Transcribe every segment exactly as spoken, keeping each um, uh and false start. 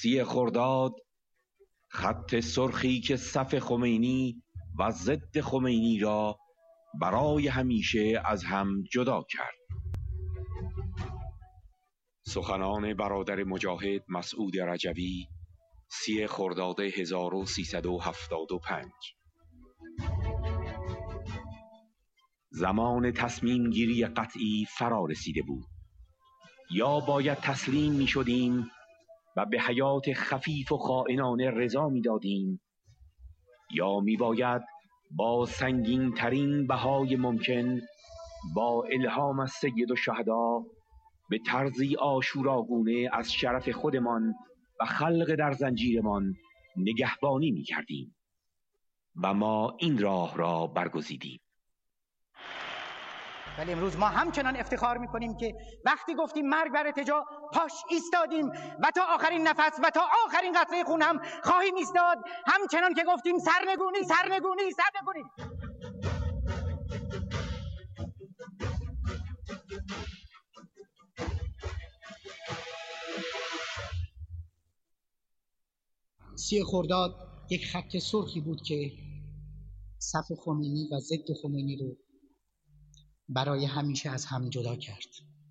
سی خرداد خط سرخی که صف خمینی و ضد خمینی را برای همیشه از هم جدا کرد. سخنان برادر مجاهد مسعود رجوی، سی خرداد هزار و سیصد و هفتاد و پنج. زمان تصمیم گیری قطعی فرا رسیده بود. یا باید تسلیم می شدیم و به حیات خفیف و خائنانه رضا می دادیم، یا می باید با سنگین ترین بهای ممکن با الهام از سید الشهدا به طرزی آشوراگونه از شرف خودمان و خلق در زنجیرمان نگهبانی می کردیم و ما این راه را برگزیدیم. ولی امروز ما همچنان افتخار میکنیم که وقتی گفتیم مرگ بر ارتجاع پاش ایستادیم و تا آخرین نفس و تا آخرین قطره خون هم خواهیم ایستاد، همچنان که گفتیم سرنگونی سرنگونی سرنگونی. سی خرداد یک خط سرخی بود که صف خمینی و ضد خمینی رو برای همیشه از هم جدا کرد.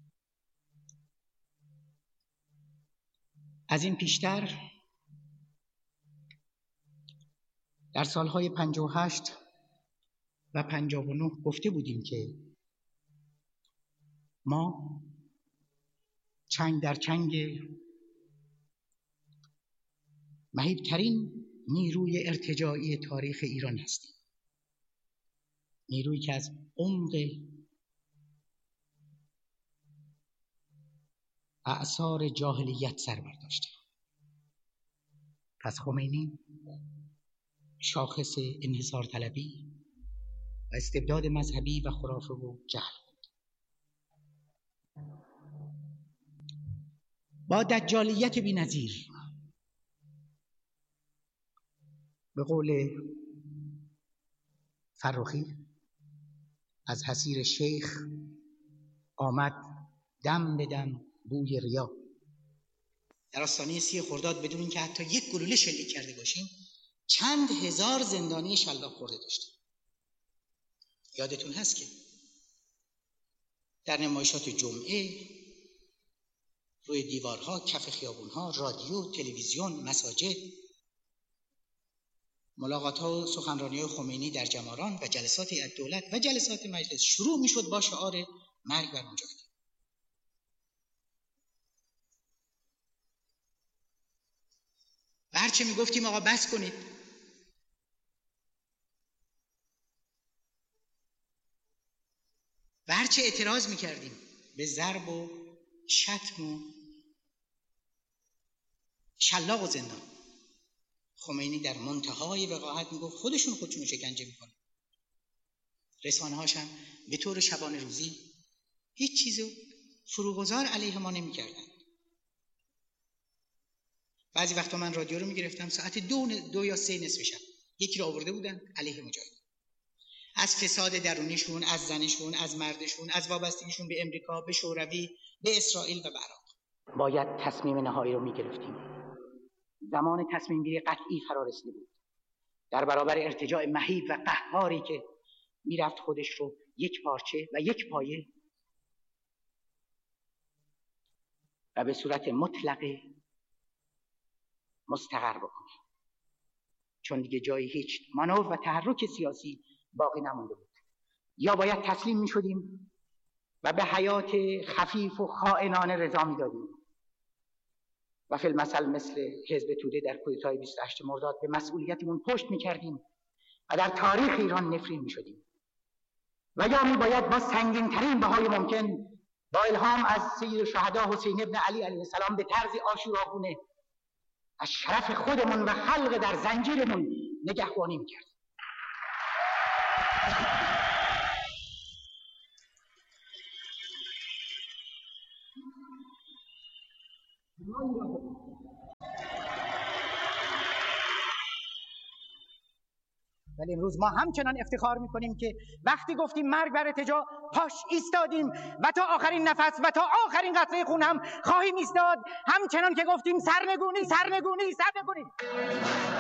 از این پیشتر در سالهای پنجاه و هشت و پنجاه و نه گفته بودیم که ما چنگ در چنگ مهیبترین نیروی ارتجاعی تاریخ ایران هستیم، نیرویی که از عمق اعصار جاهلیت سر برداشته. پس خمینی شاخص انحصار طلبی و استبداد مذهبی و خرافه و جهل بود. با دجالیت بی‌نظیر، به قول فرخی، از حصیر شیخ آمد دم به دم بوی ریا. در آستانه سی خرداد بدون اینکه حتی یک گلوله شلیک کرده باشیم چند هزار زندانی شلاق خورده داشتیم. یادتون هست که در نمایشات جمعه، روی دیوارها، کف خیابونها، رادیو، تلویزیون، مساجد، ملاقات‌ها و سخنرانی‌های خمینی در جماران و جلسات دولت و جلسات مجلس شروع می‌شد با شعار مرگ بر مجاهدین. و هرچه میگفتیم آقا بس کنید، و هرچه اعتراض میکردیم به ضرب و شتم و شلاق و زندان، خمینی در منتهای وقاحت میگفت خودشون خودشون شکنجه میکنن. رسانه هاش هم به طور شبانه روزی هیچ چیزو فروگذار علیه ما نمیکردن. بعضی وقتا من رادیو رو میگرفتم ساعت دو, دو یا سه نصف شب یکی رو آورده بودن علیه مجاهد، از فساد درونیشون، از زنشون، از مردشون، از وابستگیشون به امریکا، به شوروی، به اسرائیل و به عراق. باید تصمیم نهایی رو میگرفتیم. زمان تصمیم گیری قطعی فرا رسیده بود در برابر ارتجاع مهیب و قهاری که میرفت خودش رو یک پارچه و یک پایه و به صورت مطلق مستقر بکنه، چون دیگه جایی هیچ مانور و تحرک سیاسی باقی نمونده بود. یا باید تسلیم می شدیم و به حیات خفیف و خائنانه رضا می دادیم و فی المثل مثل حزب توده در کودتای بیست و هشتم مرداد به مسئولیتمون پشت می کردیم و در تاریخ ایران نفرین می شدیم. و یا می باید با سنگین ترین بهای ممکن با الهام از سید الشهدا حسین ابن علی علیه السلام به طرز آشوراگونه از شرف خودمون و خلق در زنجیرمون نگهبانی می کردیم. ولی امروز ما همچنان افتخار میکنیم که وقتی گفتیم مرگ بر ارتجاع پاش ایستادیم و تا آخرین نفس و تا آخرین قطره خون هم خواهیم ایستاد. همچنان که گفتیم سرنگونی سرنگونی سرنگونی.